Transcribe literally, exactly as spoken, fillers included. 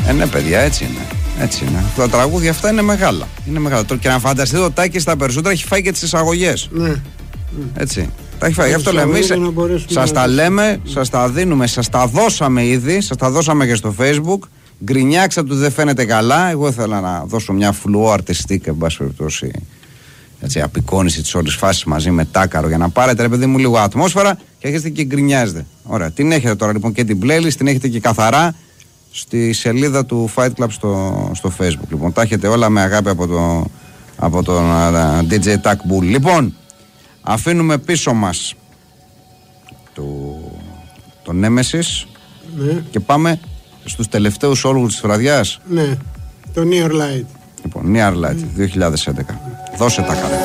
Ε, ναι, παιδιά, έτσι είναι. Έτσι είναι. Τα τραγούδια αυτά είναι μεγάλα. Είναι μεγάλα. Και να φανταστείτε, ο Τάκης τα περισσότερα έχει φάει και τις εισαγωγές. Ναι. Έτσι. Τα έχει φάει. Γι' αυτό λέμε. Σας τα λέμε, σας τα δίνουμε, σας τα δώσαμε ήδη, σας τα δώσαμε και στο Facebook. Γκρινιάξα του δεν φαίνεται καλά. Εγώ ήθελα να δώσω μια φλουό αρτιστική, εν πάση περιπτώσει, έτσι, απεικόνιση της όλης φάσης μαζί με τάκαρο για να πάρετε, ρε παιδί μου, λίγο ατμόσφαιρα και έχετε και γκρινιάζετε. Ωραία. Την έχετε τώρα λοιπόν και την playlist, την έχετε και καθαρά στη σελίδα του Fight Club στο, στο Facebook. Λοιπόν, τα έχετε όλα με αγάπη από, το, από τον uh, ντι τζέι Tac Bull. Λοιπόν, αφήνουμε πίσω μας το, το Nemesis, ναι, και πάμε στους τελευταίους όλους της βραδιάς. Ναι, το Near Light. Λοιπόν, Near Light, mm. δύο χιλιάδες έντεκα. Δώσε τα καλά.